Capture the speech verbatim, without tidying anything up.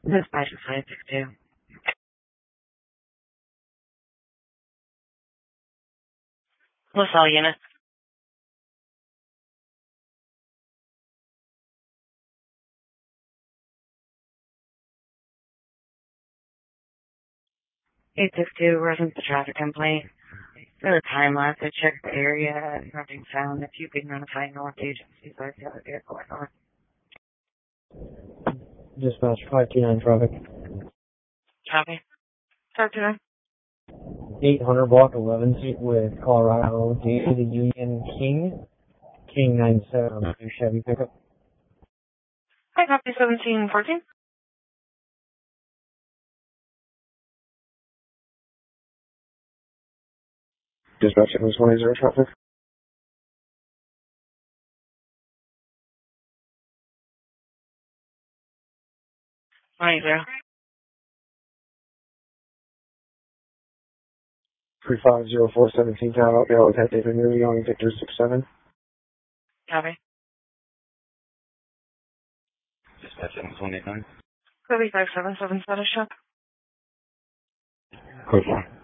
Dispatch five six two. LaSalle unit. eight six two, reference to traffic complaint. For the time lapse, I checked the area, nothing found. If you could notify North agencies, I the other vehicle at North. Dispatch five two nine traffic. Copy. five two nine. eight hundred block eleven seat with Colorado D to the Union King. King nine seven two Chevy pickup. Hi, copy seventeen fourteen. Dispatch at one zero traffic. Nine zero. three five zero four seventeen Tower out there with Head David Movie on Victor six seven. Copy. Dispatch seven one eight nine. Copy five seven seven status shop. Code one.